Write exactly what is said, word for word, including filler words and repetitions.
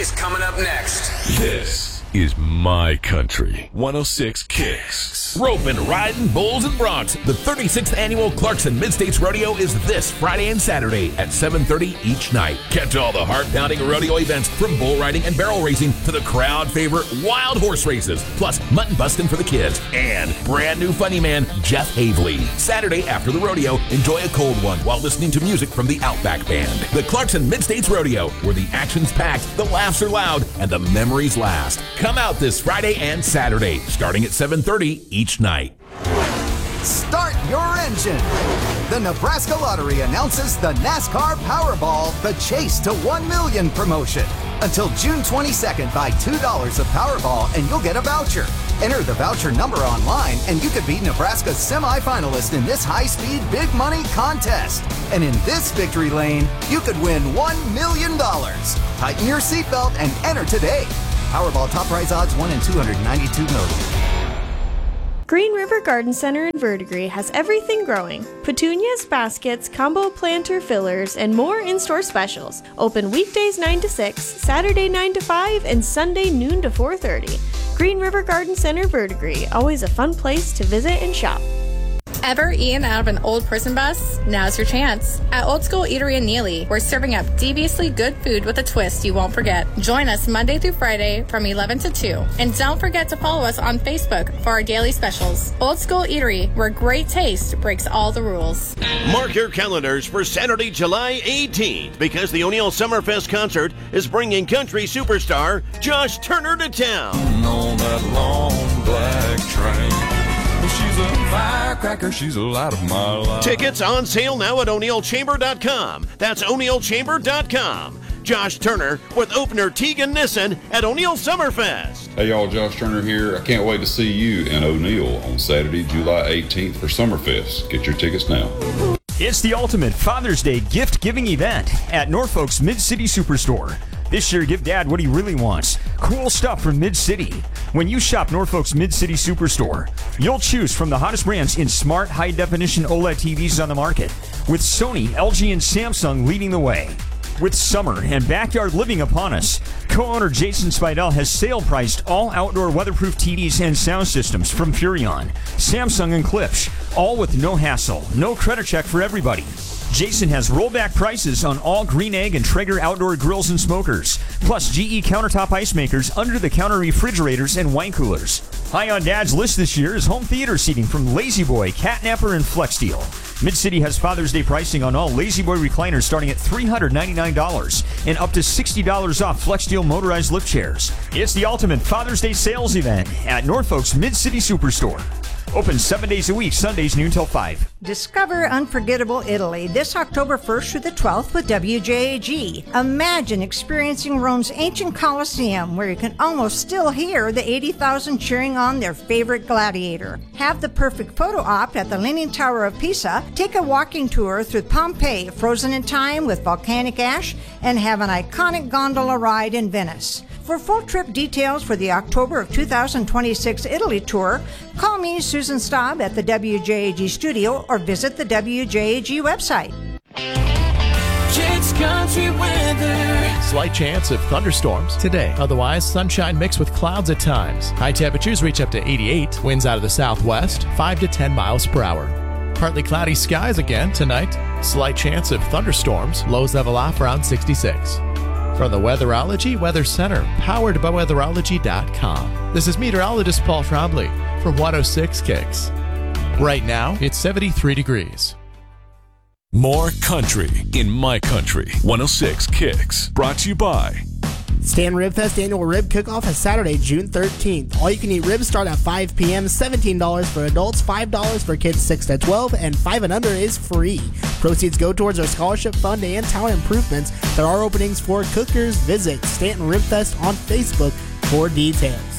is coming up next. This is My Country. one oh six Kicks. Roping, riding, bulls, and broncs. The thirty-sixth Annual Clarkson Mid-States Rodeo is this Friday and Saturday at seven thirty each night. Catch all the heart-pounding rodeo events from bull riding and barrel racing to the crowd favorite wild horse races, plus mutton busting for the kids, and brand new funny man Jeff Havley. Saturday after the rodeo, enjoy a cold one while listening to music from the Outback Band. The Clarkson Mid-States Rodeo, where the action's packed, the laughs are loud, and the memories last. Come out this Friday and Saturday, starting at seven thirty each night. Start your engine. The Nebraska Lottery announces the NASCAR Powerball The Chase to one million promotion. Until June twenty-second, buy two dollars of Powerball and you'll get a voucher. Enter the voucher number online and you could be Nebraska's semifinalist in this high-speed big money contest. And in this victory lane, you could win one million dollars. Tighten your seatbelt and enter today. Powerball top prize odds one in two hundred ninety-two million. Green River Garden Center in Verdigris has everything growing. Petunias, baskets, combo planter fillers, and more in-store specials. Open weekdays nine to six, Saturday nine to five, and Sunday noon to four thirty. Green River Garden Center Verdigris, always a fun place to visit and shop. Ever eaten out of an old prison bus? Now's your chance. At Old School Eatery in Neely, we're serving up deviously good food with a twist you won't forget. Join us Monday through Friday from eleven to two. And don't forget to follow us on Facebook for our daily specials. Old School Eatery, where great taste breaks all the rules. Mark your calendars for Saturday, July eighteenth, because the O'Neill Summerfest concert is bringing country superstar Josh Turner to town. On that long black train. She's a firecracker, she's a light of my life. Tickets on sale now at O'Neill Chamber dot com. That's O'Neill Chamber dot com. Josh Turner with opener Tegan Nissen at O'Neill Summerfest. Hey y'all, Josh Turner here. I can't wait to see you in O'Neill on Saturday, July eighteenth for Summerfest. Get your tickets now. It's the ultimate Father's Day gift-giving event at Norfolk's Mid-City Superstore. This year, give Dad what he really wants. Cool stuff from Mid-City. When you shop Norfolk's Mid-City Superstore, you'll choose from the hottest brands in smart, high-definition OLED T Vs on the market, with Sony, L G, and Samsung leading the way. With summer and backyard living upon us, co-owner Jason Spidell has sale-priced all outdoor weatherproof T Vs and sound systems from Furrion, Samsung, and Klipsch, all with no hassle, no credit check for everybody. Jason has rollback prices on all Green Egg and Traeger outdoor grills and smokers, plus G E countertop ice makers, under-the-counter refrigerators, and wine coolers. High on Dad's list this year is home theater seating from Lazy Boy, Catnapper, and FlexSteel. Mid-City has Father's Day pricing on all Lazy Boy recliners starting at three hundred ninety-nine dollars and up to sixty dollars off FlexSteel motorized lift chairs. It's the ultimate Father's Day sales event at Norfolk's Mid-City Superstore. Open seven days a week, Sundays noon till five. Discover unforgettable Italy this October first through the twelfth with W J A G. Imagine experiencing Rome's ancient Colosseum, where you can almost still hear the eighty thousand cheering on their favorite gladiator. Have the perfect photo op at the Leaning Tower of Pisa, take a walking tour through Pompeii, frozen in time with volcanic ash, and have an iconic gondola ride in Venice. For full trip details for the October of two thousand twenty-six Italy tour, call me, Susan Staub, at the W J A G studio or visit the W J A G website. Jake's Country Weather. Slight chance of thunderstorms today. Otherwise, sunshine mixed with clouds at times. High temperatures reach up to eighty-eight. Winds out of the southwest, five to ten miles per hour. Partly cloudy skies again tonight. Slight chance of thunderstorms. Lows level off around sixty-six. From the Weatherology Weather Center, powered by weatherology dot com. This is meteorologist Paul Trombley from one oh six Kicks. Right now, it's seventy-three degrees. More country in My Country. one oh six Kicks. Brought to you by Stan Ribfest Annual Rib Cook-Off is Saturday, June thirteenth. All-you-can-eat ribs start at five p.m., seventeen dollars for adults, five dollars for kids six to twelve, and five and under is free. Proceeds go towards our scholarship fund and talent improvements. There are openings for cookers. Visit Stanton Ribfest on Facebook for details.